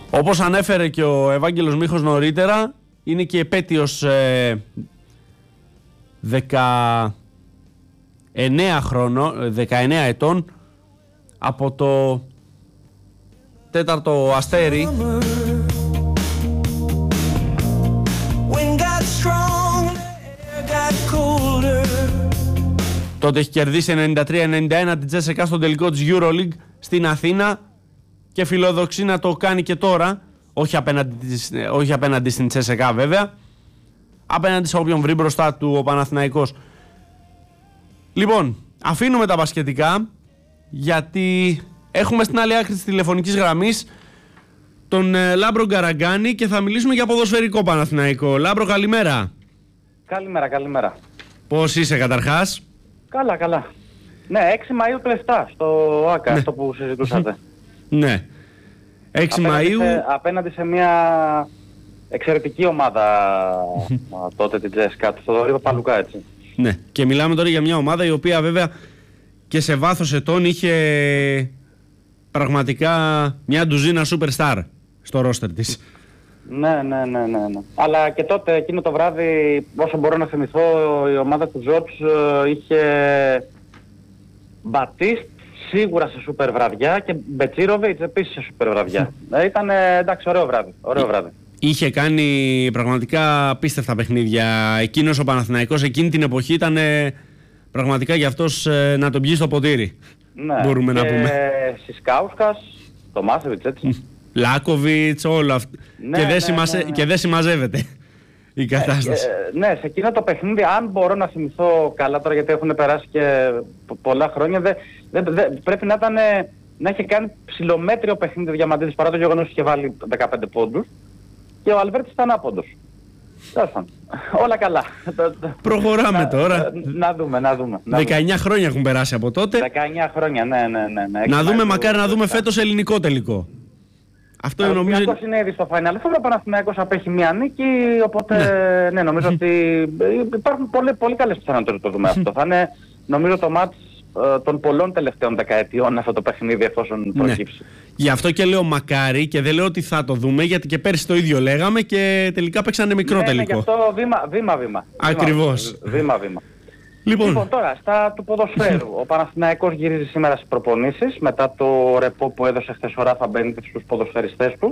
Όπως ανέφερε και ο Ευάγγελος Μίχος νωρίτερα, είναι και επέτειος 19 ετών από το τέταρτο αστέρι. Τότε έχει κερδίσει 93-91 την Τσέσεκα στον τελικό της EuroLeague στην Αθήνα και φιλοδοξεί να το κάνει και τώρα, όχι απέναντι στην Τσέσεκα βέβαια, απέναντι σε όποιον βρει μπροστά του ο Παναθηναϊκός. Λοιπόν, αφήνουμε τα μπασκετικά γιατί έχουμε στην άλλη άκρη της τηλεφωνικής γραμμής τον Λάμπρο Γκαραγκάνη και θα μιλήσουμε για ποδοσφαιρικό Παναθηναϊκό. Λάμπρο, καλημέρα. Καλημέρα. Πώς είσαι καταρχάς? Καλά. Ναι, 6 Μαΐου του 7 στο ΆΚΑ, αυτό που συζητούσατε. Ναι. 6 Μαΐου. Απέναντι σε μια εξαιρετική ομάδα τότε την Τζέσκα, του Θοδωρή Παπαλουκά, έτσι. Ναι, και μιλάμε τώρα για μια ομάδα η οποία βέβαια και σε βάθος ετών είχε πραγματικά μια ντουζίνα superstar στο ρόστερ της. Ναι. Αλλά και τότε εκείνο το βράδυ, όσο μπορώ να θυμηθώ, η ομάδα του Τζόρτζ είχε Μπατίστ σίγουρα σε σούπερ βραδιά και Μπετσίροβιτς επίσης σε σούπερ βραδιά. Ήταν εντάξει, ωραίο βράδυ. Είχε κάνει πραγματικά απίστευτα παιχνίδια. Εκείνος ο Παναθηναϊκός εκείνη την εποχή ήταν πραγματικά για αυτός να τον πιει στο ποτήρι. Ναι, μπορούμε να πούμε. Σισκάουσκας, το Μάσεβιτς, έτσι. Λάκοβιτς, όλο αυτό. Ναι, και δεν συμμαζεύεται η κατάσταση. Ναι, σε εκείνο το παιχνίδι, αν μπορώ να θυμηθώ καλά τώρα, γιατί έχουν περάσει και πολλά χρόνια, πρέπει να είχε κάνει ψιλομέτριο παιχνίδι ο Διαμαντίδης, παρά το γεγονός ότι είχε βάλει 15 πόντους και ο Αλβέρτης ήταν άποντος. Όλα καλά. Προχωράμε τώρα. Να δούμε. 19 χρόνια έχουν περάσει από τότε. 19 χρόνια, ναι. Να δούμε, μακάρι να δούμε φέτος ελληνικό τελικό. Αυτό νομίζω. Ο Ολυμπιακός είναι ήδη στο Final Four, ο Παναθηναϊκός απέχει μία νίκη, οπότε ναι, νομίζω ότι υπάρχουν πολύ καλές πιθανότητες να το δούμε αυτό. Θα είναι νομίζω το μάτς των πολλών τελευταίων δεκαετιών αυτό το παιχνίδι, εφόσον προκύψει. Ναι. Γι' αυτό και λέω μακάρι και δεν λέω ότι θα το δούμε, γιατί και πέρσι το ίδιο λέγαμε και τελικά παίξανε μικρό τελικό. Ναι, γι' αυτό βήμα. Ακριβώς. Βήμα. Λοιπόν, τώρα, στα του ποδοσφαίρου. Ο Παναθηναϊκός γυρίζει σήμερα στις προπονήσεις, μετά το ρεπό που έδωσε χθες ο Ράφα Μπένιτες στους ποδοσφαιριστές του.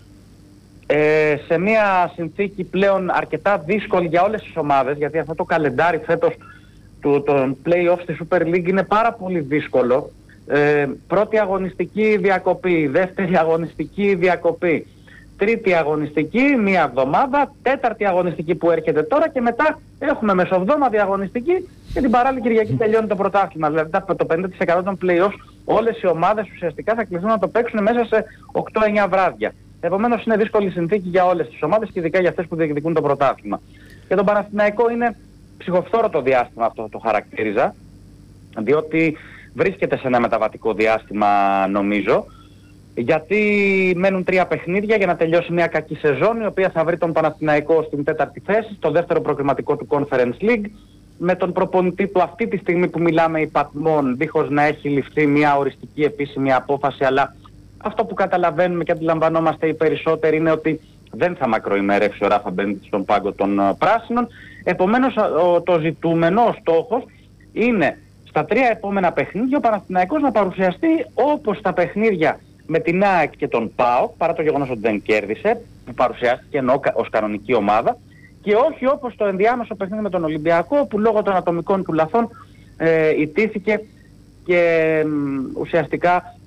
Σε μια συνθήκη πλέον αρκετά δύσκολη για όλες τις ομάδες, γιατί αυτό το καλεντάρι φέτος των play-off στη Super League είναι πάρα πολύ δύσκολο. Πρώτη αγωνιστική διακοπή, δεύτερη αγωνιστική διακοπή, τρίτη αγωνιστική μία εβδομάδα, τέταρτη αγωνιστική που έρχεται τώρα και μετά έχουμε μεσοβδόμαδη αγωνιστική και την παράλληλη Κυριακή τελειώνει το πρωτάθλημα. Δηλαδή το 50% των play-off όλες οι ομάδες ουσιαστικά θα κληθούν να το παίξουν μέσα σε 8-9 βράδια. Επομένως είναι δύσκολη συνθήκη για όλες τις ομάδες και ειδικά για αυτές που διεκδικούν το πρωτάθλημα. Για τον Παναθηναϊκό είναι ψυχοφθόρο το διάστημα, αυτό το χαρακτήριζα, διότι βρίσκεται σε ένα μεταβατικό διάστημα νομίζω, γιατί μένουν 3 παιχνίδια για να τελειώσει μια κακή σεζόν, η οποία θα βρει τον Παναθηναϊκό στην 4η θέση, στο δεύτερο προκριματικό του Conference League, με τον προπονητή του αυτή τη στιγμή που μιλάμε υπατμών, δίχως να έχει ληφθεί μια οριστική επίσημη απόφαση, αλλά αυτό που καταλαβαίνουμε και αντιλαμβανόμαστε οι περισσότεροι είναι ότι δεν θα μακροημερεύσει ο Ράφα Μπένιτες στον πάγκο των πράσινων. Επομένως το ζητούμενο, ο στόχος είναι στα 3 επόμενα παιχνίδια ο Παναθηναϊκός να παρουσιαστεί όπως τα παιχνίδια με την ΑΕΚ και τον ΠΑΟΚ, παρά το γεγονός ότι δεν κέρδισε, που παρουσιάστηκε ενώ ως κανονική ομάδα, και όχι όπως το ενδιάμεσο παιχνίδι με τον Ολυμπιακό, που λόγω των ατομικών του λαθών ιτήθηκε και ουσιαστικά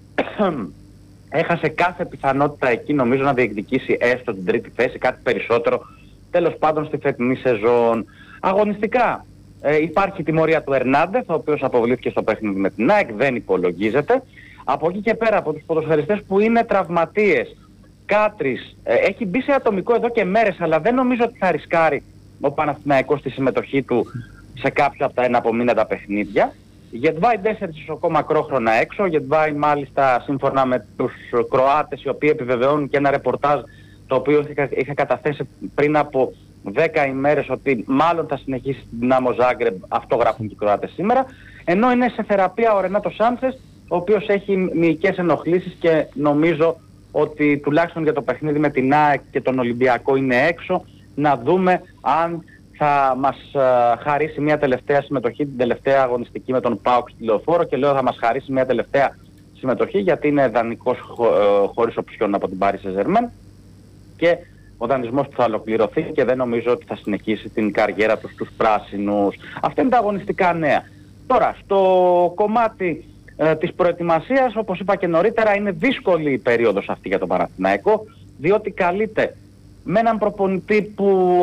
έχασε κάθε πιθανότητα εκεί νομίζω να διεκδικήσει έστω την τρίτη θέση, κάτι περισσότερο τέλος πάντων στη φετινή σεζόν. Αγωνιστικά υπάρχει τιμωρία του Ερνάντεθ, ο οποίος αποβλήθηκε στο παιχνίδι με την ΑΕΚ, δεν υπολογίζεται. Από εκεί και πέρα από τους ποδοσφαιριστές που είναι τραυματίες, Κάτρης έχει μπει σε ατομικό εδώ και μέρες, αλλά δεν νομίζω ότι θα ρισκάρει ο Παναθηναϊκός στη συμμετοχή του σε κάποιο από τα εναπομείναντα παιχνίδια. Γετβάη 4 ακόμα μακρόχρονα έξω. Γετβάη μάλιστα σύμφωνα με τους Κροάτες, οι οποίοι επιβεβαιώνουν και ένα ρεπορτάζ το οποίο είχα καταθέσει πριν από 10 ημέρες, ότι μάλλον θα συνεχίσει την Δυνάμο Ζάγκρεμπ, αυτό γράφουν και οι Κροάτες σήμερα. Ενώ είναι σε θεραπεία ο Ρενάτο Σάντσες, ο οποίος έχει μυϊκές ενοχλήσεις και νομίζω ότι τουλάχιστον για το παιχνίδι με την ΑΕΚ και τον Ολυμπιακό είναι έξω, να δούμε αν θα μας χαρίσει μια τελευταία συμμετοχή, την τελευταία αγωνιστική με τον ΠΑΟΚ στη Λεωφόρο, και λέω θα μας χαρίσει μια τελευταία συμμετοχή γιατί είναι δανεικός χωρίς οψιόν από την Paris Saint-Germain και ο δανεισμός που θα ολοκληρωθεί και δεν νομίζω ότι θα συνεχίσει την καριέρα του στους πράσινους. Αυτά είναι τα αγωνιστικά νέα. Τώρα, στο κομμάτι της προετοιμασίας, όπως είπα και νωρίτερα, είναι δύσκολη η περίοδος αυτή για τον Παναθηναϊκό, διότι καλείται με έναν προπονητή που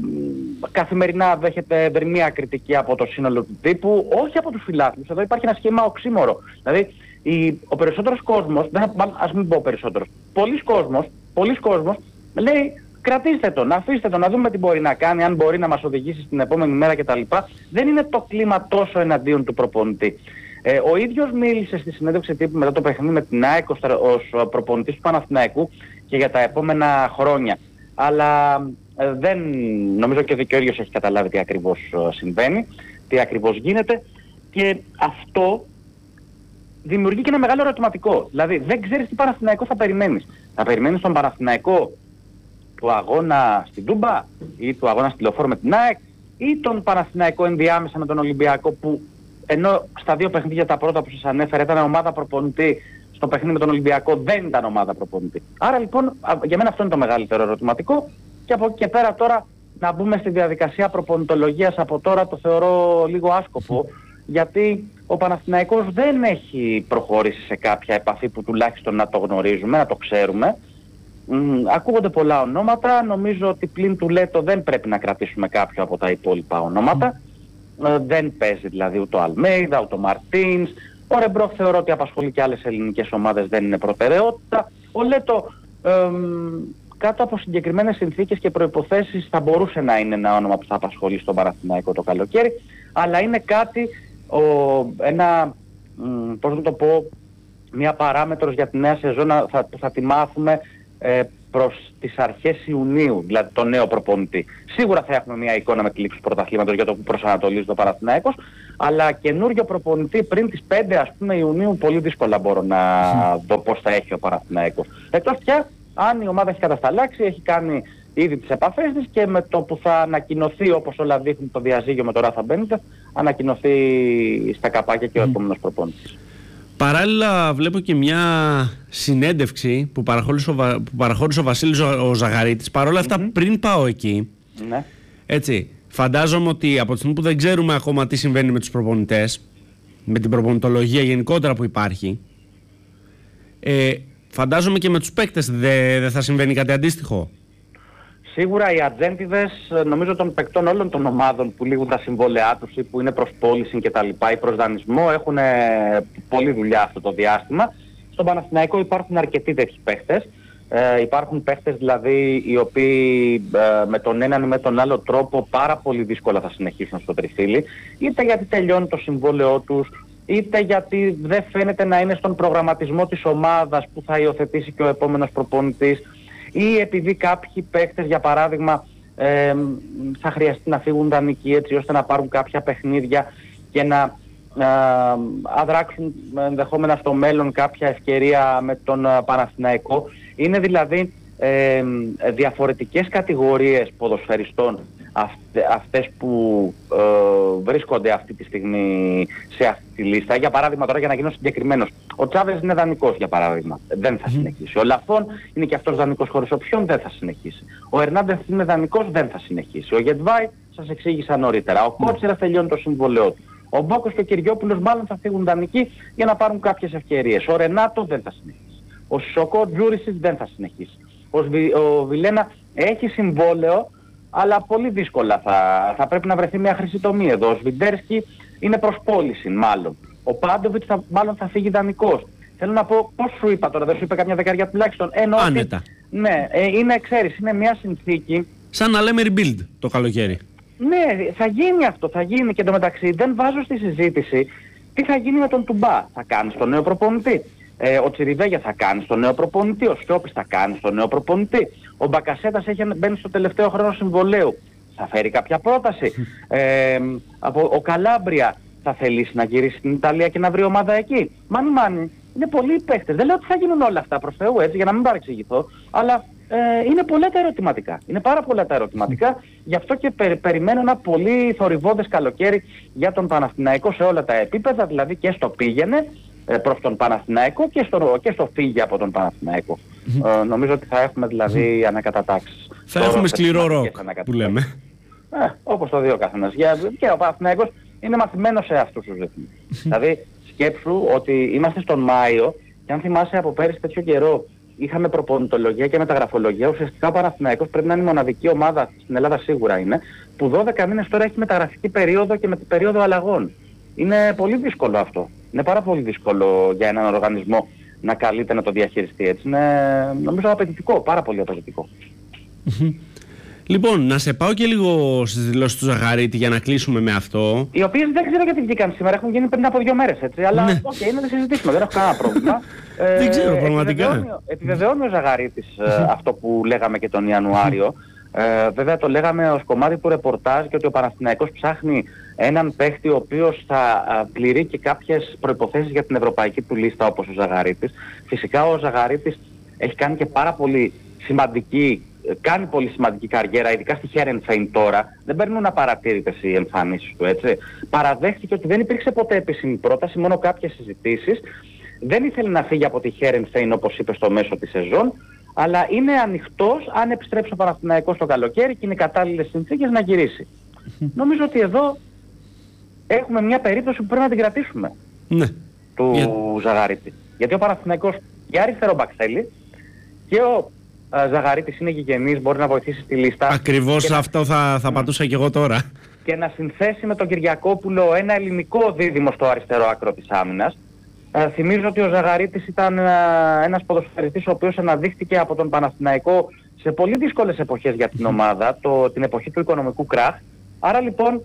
καθημερινά δέχεται δρυμία κριτική από το σύνολο του τύπου, όχι από τους φιλάθλους. Εδώ υπάρχει ένα σχήμα οξύμορο. Δηλαδή, ο περισσότερος κόσμος, ας μην πω περισσότερος, πολλοί κόσμος λέει κρατήστε τον, αφήστε τον, να δούμε τι μπορεί να κάνει, αν μπορεί να μας οδηγήσει στην επόμενη μέρα κτλ. Δεν είναι το κλίμα τόσο εναντίον του προπονητή. Ο ίδιος μίλησε στη συνέντευξη τύπου μετά το παιχνίδι με την ΑΕΚ ως προπονητής του Παναθηναϊκού και για τα επόμενα χρόνια. Αλλά δεν νομίζω και ο ίδιος έχει καταλάβει τι ακριβώς συμβαίνει, τι ακριβώς γίνεται, και αυτό δημιουργεί και ένα μεγάλο ερωτηματικό. Δηλαδή δεν ξέρεις τι Παναθηναϊκό θα περιμένεις. Θα περιμένεις τον Παναθηναϊκό του αγώνα στην Τούμπα ή του αγώνα στη Λεωφόρο με την ΑΕΚ, ή τον Παναθηναϊκό ενδιάμεσα με τον Ολυμπιακό, που ενώ στα δύο παιχνίδια τα πρώτα που σας ανέφερα ήταν ομάδα προπονητή, στο παιχνίδι με τον Ολυμπιακό δεν ήταν ομάδα προπονητή. Άρα λοιπόν για μένα αυτό είναι το μεγαλύτερο ερωτηματικό, και από εκεί και πέρα τώρα να μπούμε στη διαδικασία προπονητολογίας από τώρα το θεωρώ λίγο άσκοπο, γιατί ο Παναθηναϊκός δεν έχει προχωρήσει σε κάποια επαφή που τουλάχιστον να το γνωρίζουμε, να το ξέρουμε. Ακούγονται πολλά ονόματα, νομίζω ότι πλην του Λέτο δεν πρέπει να κρατήσουμε κάποιο από τα υπόλοιπα ονόματα. Δεν παίζει δηλαδή ούτε ο Αλμέιδα, ούτε ο Μαρτίνς. Ο Ρεμπρόχ θεωρώ ότι απασχολεί και άλλες ελληνικές ομάδες, δεν είναι προτεραιότητα. Ο Λέτο κάτω από συγκεκριμένες συνθήκες και προϋποθέσεις θα μπορούσε να είναι ένα όνομα που θα απασχολεί στον Παναθηναϊκό το καλοκαίρι, αλλά είναι κάτι, πώς να το πω, μια παράμετρος για τη νέα σεζόν θα τη μάθουμε προς τις αρχές Ιουνίου, δηλαδή το νέο προπονητή. Σίγουρα θα έχουμε μια εικόνα με τη λήξη του πρωταθλήματος για το που προσανατολίζει το Παναθηναϊκός, αλλά καινούριο προπονητή πριν τις 5 ας πούμε Ιουνίου πολύ δύσκολα μπορώ να δω πώς θα έχει ο Παναθηναϊκός. Εκτός πια αν η ομάδα έχει κατασταλάξει, έχει κάνει ήδη τις επαφές της και με το που θα ανακοινωθεί, όπως όλα δείχνουν το διαζύγιο με τον Ράφα Μπένιτεφ, ανακοινωθεί στα καπάκια και ο επόμενος προπονητής. Παράλληλα βλέπω και μια συνέντευξη που παραχώρησε ο Βασίλης ο Ζαγαρίτης. Παρόλα αυτά πριν πάω εκεί, ναι. Έτσι, φαντάζομαι ότι από τη στιγμή που δεν ξέρουμε ακόμα τι συμβαίνει με τους προπονητές, με την προπονητολογία γενικότερα που υπάρχει, φαντάζομαι και με τους παίκτες δεν θα συμβαίνει κάτι αντίστοιχο. Σίγουρα οι ατζέντιδες, νομίζω των παικτών όλων των ομάδων που λήγουν τα συμβόλαιά τους ή που είναι προς πώληση και τα λοιπά ή προς δανεισμό, έχουν πολλή δουλειά αυτό το διάστημα. Στον Παναθηναϊκό υπάρχουν αρκετοί τέτοιοι παίχτες. Υπάρχουν παίχτες δηλαδή οι οποίοι με τον έναν ή με τον άλλο τρόπο πάρα πολύ δύσκολα θα συνεχίσουν στο τριφύλι, είτε γιατί τελειώνει το συμβόλαιό τους, είτε γιατί δεν φαίνεται να είναι στον προγραμματισμό της ομάδας που θα υιοθετήσει και ο επόμενος προπονητής, ή επειδή κάποιοι παίχτες για παράδειγμα θα χρειαστεί να φύγουν δανεικοί έτσι ώστε να πάρουν κάποια παιχνίδια και να αδράξουν ενδεχόμενα στο μέλλον κάποια ευκαιρία με τον Παναθηναϊκό. Είναι δηλαδή διαφορετικές κατηγορίες ποδοσφαιριστών αυτές που βρίσκονται αυτή τη στιγμή σε αυτή τη λίστα. Για παράδειγμα τώρα, για να γίνω συγκεκριμένος, ο Τσάβες είναι δανεικός για παράδειγμα, δεν θα συνεχίσει. Ο Λαφών είναι και αυτός δανεικός χωρίς οψιόν, δεν θα συνεχίσει. Ο Ερνάντεφ είναι δανεικός, δεν θα συνεχίσει. Ο Γετβάη σας εξήγησα νωρίτερα. Ο Κότσιρας τελειώνει το συμβολαιό του. Ο Μπόκος και ο Κυριόπουλος μάλλον θα φύγουν δανεικοί για να πάρουν κάποιες ευκαιρίες. Ο Ρενάτο δεν θα συνεχίσει. Ο Σοκό Τζούρισιτς δεν θα συνεχίσει. Ο Βιλένα έχει συμβόλαιο, αλλά πολύ δύσκολα θα πρέπει να βρεθεί μια χρυσή τομή εδώ. Ο Σβιντέρσκι είναι προς πώληση μάλλον. Ο Πάντοβιτς μάλλον θα φύγει δανεικός. Θέλω να πω, πώς σου είπα τώρα, δεν σου είπα καμιά δεκαριά τουλάχιστον. Άνετα. Ναι, ξέρεις, είναι μια συνθήκη. Σαν να λέμε rebuild το καλοκαίρι. Ναι, θα γίνει αυτό, θα γίνει, και εντωμεταξύ δεν βάζω στη συζήτηση τι θα γίνει με τον Τουμπά. Θα κάνει στον νέο προπονητή. Ο Τσιριβέγια θα κάνει στον νέο προπονητή. Ο Σιώπης θα κάνει στον νέο προπονητή. Ο Μπακασέτας μπαίνει στο τελευταίο χρόνο συμβολαίου. Θα φέρει κάποια πρόταση. Ο Καλάμπρια θα θελήσει να γυρίσει στην Ιταλία και να βρει ομάδα εκεί. Μάνι, Είναι πολλοί παίχτες. Δεν λέω ότι θα γίνουν όλα αυτά προς Θεού, έτσι, για να μην παρεξηγηθώ, αλλά είναι πολλά τα ερωτηματικά. Είναι πάρα πολλά τα ερωτηματικά. Γι' αυτό και περιμένω ένα πολύ θορυβώδες καλοκαίρι για τον Παναθηναϊκό σε όλα τα επίπεδα, δηλαδή και στο πήγαινε προς τον Παναθηναϊκό και στο φύγε από τον Παναθηναϊκό. Νομίζω ότι θα έχουμε δηλαδή ανακατατάξεις. Θα έχουμε σκληρό ροκ που λέμε. Όπως το δει ο καθένας. Και ο Παναθηναϊκός είναι μαθημένος σε αυτούς τους ρυθμούς. Δηλαδή σκέψου ότι είμαστε στον Μάιο και αν θυμάσαι από πέρυσι τέτοιο καιρό είχαμε προπονητολογία και μεταγραφολογία. Ουσιαστικά ο Παναθηναϊκός πρέπει να είναι η μοναδική ομάδα, στην Ελλάδα σίγουρα είναι, που 12 μήνες τώρα έχει μεταγραφική περίοδο και με την περίοδο αλλαγών. Είναι πολύ δύσκολο αυτό. Είναι πάρα πολύ δύσκολο για έναν οργανισμό να καλείται να το διαχειριστεί έτσι. Είναι νομίζω απαιτητικό, πάρα πολύ απαιτητικό. Λοιπόν, να σε πάω και λίγο στις δηλώσεις του Ζαγαρίτη για να κλείσουμε με αυτό. Οι οποίες δεν ξέρω γιατί βγήκαν σήμερα, έχουν γίνει πριν από 2 μέρες έτσι. Αλλά ναι. Είναι να συζητήσουμε, δεν έχω κανένα πρόβλημα. Δεν ξέρω πραγματικά. Επιβεβαιώνει ο Ζαγαρίτης αυτό που λέγαμε και τον Ιανουάριο. Βέβαια το λέγαμε ως κομμάτι του ρεπορτάζ και ότι ο Παναθηναϊκός ψάχνει έναν παίχτη ο οποίος θα πληρεί και κάποιες προϋποθέσεις για την ευρωπαϊκή του λίστα όπως ο Ζαγαρίτης. Φυσικά ο Ζαγαρίτης έχει κάνει και πάρα πολύ σημαντική καριέρα, ειδικά στη Χέρενφεϊν τώρα. Δεν παίρνουν απαρατήρητες οι εμφανίσεις του, έτσι. Παραδέχτηκε ότι δεν υπήρξε ποτέ επίσημη πρόταση, μόνο κάποιες συζητήσεις. Δεν ήθελε να φύγει από τη Χέρενφεϊν όπως είπε στο μέσο της σεζόν, αλλά είναι ανοιχτός αν επιστρέψει ο Παναθηναϊκός το καλοκαίρι και είναι κατάλληλες συνθήκες να γυρίσει. Νομίζω ότι εδώ έχουμε μια περίπτωση που πρέπει να την κρατήσουμε. Ναι. Του Ζαγαρίτη. Γιατί ο Παναθηναϊκός για αριστερό μπακ θέλει και ο Ζαγαρίτης είναι γηγενής, μπορεί να βοηθήσει στη λίστα. Ακριβώς αυτό θα πατούσα και εγώ τώρα. Και να συνθέσει με τον Κυριακόπουλο ένα ελληνικό δίδυμο στο αριστερό άκρο της άμυνας. Θυμίζω ότι ο Ζαγαρίτης ήταν ένας ποδοσφαιριστής ο οποίος αναδείχθηκε από τον Παναθηναϊκό σε πολύ δύσκολες εποχές για την ομάδα, την εποχή του οικονομικού κράχ. Άρα λοιπόν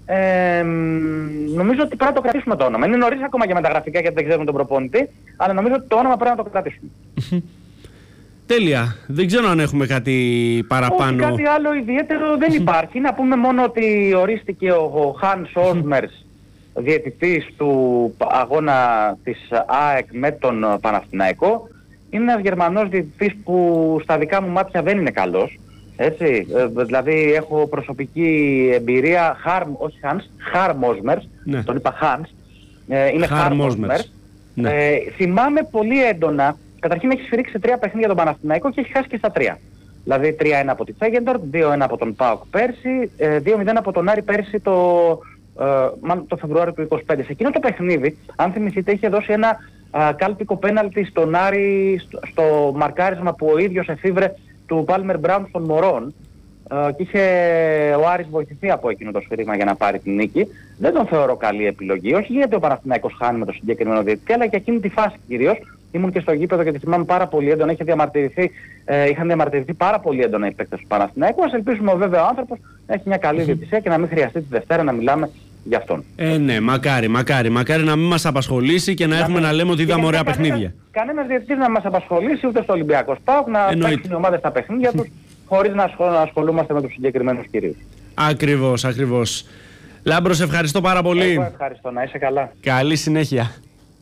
νομίζω ότι πρέπει να το κρατήσουμε το όνομα. Είναι νωρίς ακόμα για μεταγραφικά γιατί δεν ξέρουμε τον προπονητή, αλλά νομίζω ότι το όνομα πρέπει να το κρατήσουμε. Τέλεια. Δεν ξέρω αν έχουμε κάτι παραπάνω. Όχι, κάτι άλλο ιδιαίτερο δεν υπάρχει. Να πούμε μόνο ότι ορίστηκε ο Χάνς Όσμερς διαιτητής του αγώνα της ΑΕΚ με τον Παναθηναϊκό. Είναι ένας Γερμανός διαιτητής που στα δικά μου μάτια δεν είναι καλός. Έτσι, δηλαδή έχω προσωπική εμπειρία, Χαρμ Όσμερς, ναι. Τον είπα Χάνς, είναι Χαρμ Όσμερς. Ναι. Θυμάμαι πολύ έντονα, καταρχήν έχει σφυρίξει σε 3 παιχνίδια τον Παναθηναϊκό και έχει χάσει και στα 3. Δηλαδή 3-1 από τη Φέγγεντορτ, 2-1 από τον ΠΑΟΚ πέρσι, 2-0 από τον Άρη πέρσι το Φεβρουάριο του 2025. Σε εκείνο το παιχνίδι, αν θυμηθείτε, είχε δώσει ένα κάλπικο πέναλτι στον Άρη στο μαρκάρισμα που ο ίδιος εφήβρε του Πάλμερ Μπράουν των Μωρών και είχε ο Άρης βοηθηθεί από εκείνο το σφύριγμα για να πάρει την νίκη. Δεν τον θεωρώ καλή επιλογή, όχι γιατί ο Παναθηναϊκός χάνει με το συγκεκριμένο διαιτητή, αλλά και εκείνη τη φάση κυρίως. Ήμουν και στο γήπεδο και τη θυμάμαι πάρα πολύ έντονα. Είχαν διαμαρτυρηθεί πάρα πολύ έντονα οι παίκτες του Παναθηναϊκού. Ας ελπίσουμε βέβαια ο άνθρωπος να έχει μια καλή διαιτησία και να μην χρειαστεί τη Δευτέρα να μιλάμε για αυτόν. Ναι, μακάρι να μην μας απασχολήσει και να έχουμε να λέμε ότι είδαμε ωραία παιχνίδια. Κανένας διαιτητής να μας απασχολήσει ούτε στο Ολυμπιακό ΠΑΟΚ, να παίξουν οι ομάδες τα παιχνίδια τους χωρίς να ασχολούμαστε με τους συγκεκριμένους κυρίους. Ακριβώς. Λάμπρο, σε ευχαριστώ πάρα πολύ. Εγώ ευχαριστώ, να είσαι καλά. Καλή συνέχεια.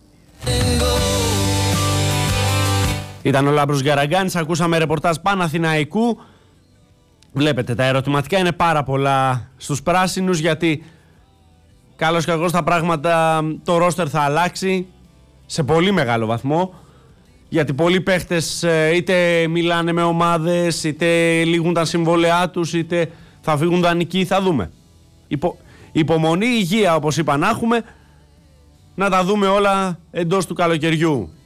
Ήταν ο Λάμπρος Γκαραγκάνης, ακούσαμε ρεπορτάζ Παναθηναϊκού. Βλέπετε, τα ερωτηματικά είναι πάρα πολλά στους πράσινους, γιατί καλώς και κακώς τα πράγματα, το ρόστερ θα αλλάξει σε πολύ μεγάλο βαθμό, γιατί πολλοί παίχτες είτε μιλάνε με ομάδες, είτε λήγουν τα συμβόλαιά τους, είτε θα φύγουν δανεικοί, θα δούμε. Υπομονή, υγεία όπως είπα να έχουμε, να τα δούμε όλα εντός του καλοκαιριού.